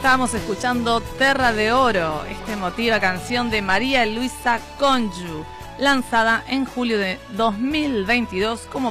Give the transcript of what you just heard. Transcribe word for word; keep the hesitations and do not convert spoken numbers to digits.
estábamos escuchando Terra de Oro, esta emotiva canción de María Luisa Conjou, lanzada en julio de dos mil veintidós como